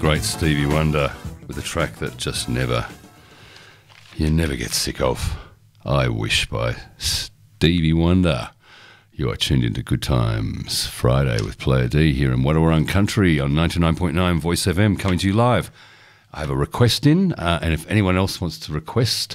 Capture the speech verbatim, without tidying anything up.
great Stevie Wonder with a track that just never, you never get sick of. I Wish by Stevie Wonder. You are tuned into Good Times Friday with Player D here in Wadawurrung Country on ninety-nine point nine Voice F M, coming to you live. I have a request in, uh, and if anyone else wants to request